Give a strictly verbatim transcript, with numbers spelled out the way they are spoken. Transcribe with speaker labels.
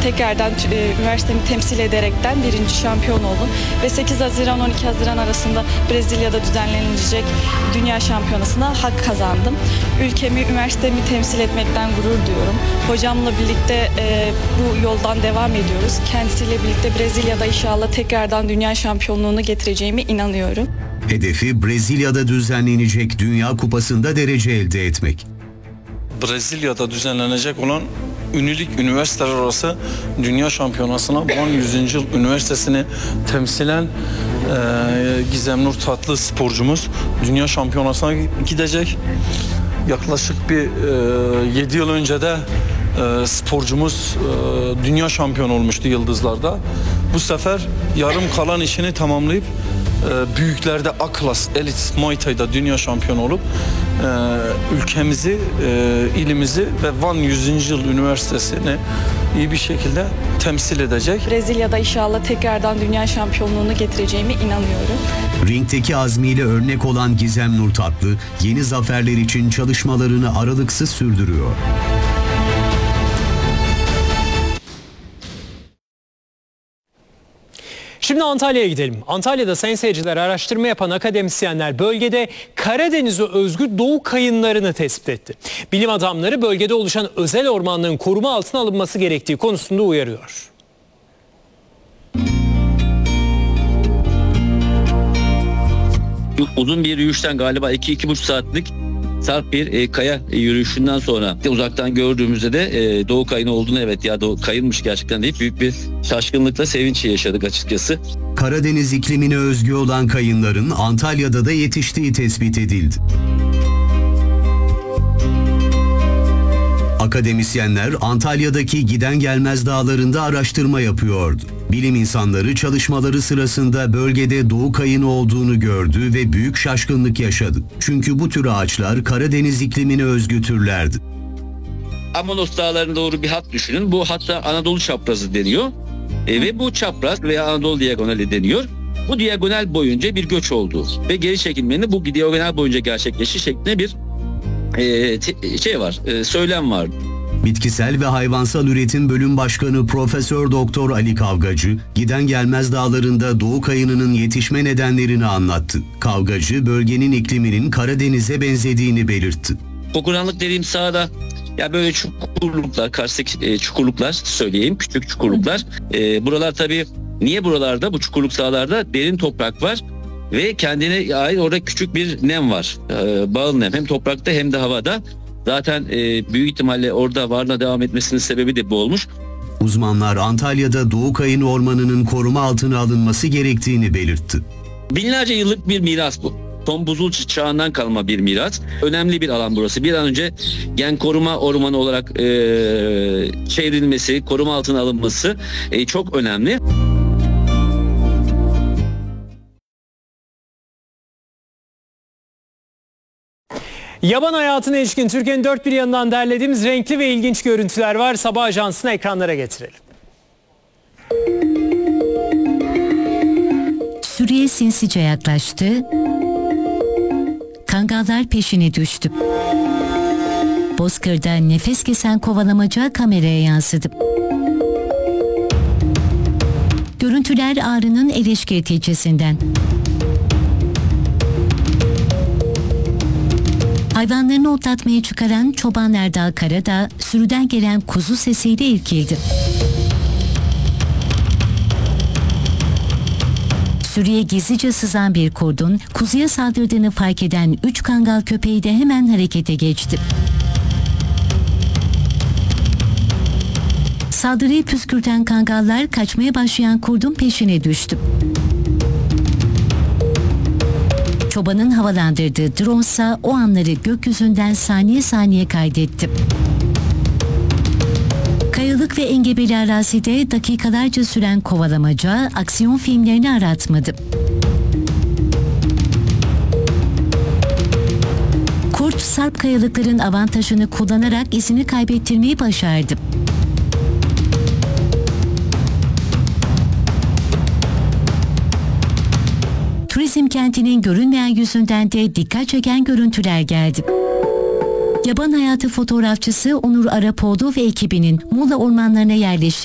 Speaker 1: tekrardan e, üniversitemi temsil ederekten birinci şampiyon oldum. Ve sekiz Haziran on iki Haziran arasında Brezilya'da düzenlenecek dünya şampiyonasına hak kazandım. Ülkemi, üniversitemi temsil etmekten gurur duyuyorum. Hocamla birlikte e, bu yoldan devam ediyoruz. Kendisiyle birlikte Brezilya'da inşallah tekrardan dünya şampiyonluğunu getireceğime inanıyorum.
Speaker 2: Hedefi Brezilya'da düzenlenecek Dünya Kupası'nda derece elde etmek.
Speaker 3: Brezilya'da düzenlenecek olan Ünilik Üniversiteler Arası Dünya Şampiyonası'na Van yüzüncü Yıl Üniversitesi'ni temsilen e, Gizem Nur Tatlı sporcumuz Dünya Şampiyonası'na gidecek. Yaklaşık bir e, yedi yıl önce de e, sporcumuz e, dünya şampiyonu olmuştu yıldızlarda. Bu sefer yarım kalan işini tamamlayıp e, büyüklerde A klas elit Muay Thai'da dünya şampiyonu olup e, ülkemizi, e, ilimizi ve Van yüzüncü Yıl Üniversitesi'ni iyi bir şekilde temsil edecek.
Speaker 1: Brezilya'da inşallah tekrardan dünya şampiyonluğunu getireceğime inanıyorum.
Speaker 2: Ringteki azmiyle örnek olan Gizem Nur Tatlı, yeni zaferler için çalışmalarını aralıksız sürdürüyor.
Speaker 4: Şimdi Antalya'ya gidelim. Antalya'da sayın seyirciler araştırma yapan akademisyenler bölgede Karadeniz'e özgü doğu kayınlarını tespit etti. Bilim adamları bölgede oluşan özel ormanlığın koruma altına alınması gerektiği konusunda uyarıyor.
Speaker 5: Uzun bir yürüyüşten galiba iki iki buçuk saatlik sert bir e, kaya yürüyüşünden sonra de uzaktan gördüğümüzde de e, doğu kayını olduğunu evet ya doğu kayınmış gerçekten deyip büyük bir şaşkınlıkla sevinç yaşadık açıkçası.
Speaker 2: Karadeniz iklimine özgü olan kayınların Antalya'da da yetiştiği tespit edildi. Akademisyenler Antalya'daki Giden Gelmez dağlarında araştırma yapıyordu. Bilim insanları çalışmaları sırasında bölgede doğu kayını olduğunu gördü ve büyük şaşkınlık yaşadı. Çünkü bu tür ağaçlar Karadeniz iklimine özgü türlerdi.
Speaker 5: Amanos dağlarına doğru bir hat düşünün. Bu hatta Anadolu çaprazı deniyor. E, ve bu çapraz veya Anadolu diagonali deniyor. Bu diagonal boyunca bir göç oldu ve geri çekilmenin bu diagonal boyunca gerçekleşi şeklinde bir e, te, şey var, e, söylem var.
Speaker 2: Bitkisel ve Hayvansal Üretim Bölüm Başkanı Profesör Doktor Ali Kavgacı, Giden Gelmez dağlarında doğu kayınının yetişme nedenlerini anlattı. Kavgacı, bölgenin ikliminin Karadeniz'e benzediğini belirtti.
Speaker 5: Kokuranlık dediğim sahada ya böyle çukurluklar, karstik e, çukurluklar söyleyeyim, küçük çukurluklar. E, buralar tabii niye buralarda, bu çukurluk sahalarda derin toprak var ve kendine ait orada küçük bir nem var. E, bağıl nem hem toprakta hem de havada. Zaten e, büyük ihtimalle orada varlığına devam etmesinin sebebi de bu olmuş.
Speaker 2: Uzmanlar Antalya'da doğu kayını ormanının koruma altına alınması gerektiğini belirtti.
Speaker 5: Binlerce yıllık bir miras bu. Son buzul çağından kalma bir miras. Önemli bir alan burası. Bir an önce gen koruma ormanı olarak e, çevrilmesi, koruma altına alınması e, çok önemli.
Speaker 4: Yaban hayatına ilişkin Türkiye'nin dört bir yanından derlediğimiz renkli ve ilginç görüntüler var. Sabah ajansını ekranlara getirelim.
Speaker 6: Sürüye sinsice yaklaştı. Kangallar peşine düştü. Bozkır'da nefes kesen kovalamaca kameraya yansıdı. Görüntüler Ağrı'nın Eleşkert ilçesinden. Hayvanlarını otlatmaya çıkaran çoban Erdal Karadağ, sürüden gelen kuzu sesiyle irkildi. Sürüye gizlice sızan bir kurdun, kuzuya saldırdığını fark eden üç kangal köpeği de hemen harekete geçti. Saldırıyı püskürten kangallar kaçmaya başlayan kurdun peşine düştü. Çobanın havalandırdığı drone ise o anları gökyüzünden saniye saniye kaydetti. Kayalık ve engebeli arazide dakikalarca süren kovalamaca aksiyon filmlerini aratmadı. Kurt sarp kayalıkların avantajını kullanarak izini kaybettirmeyi başardı. Turizm kentinin görünmeyen yüzünden de dikkat çeken görüntüler geldi. Yaban hayatı fotoğrafçısı Onur Arapoğlu ve ekibinin Muğla ormanlarına yerleşti.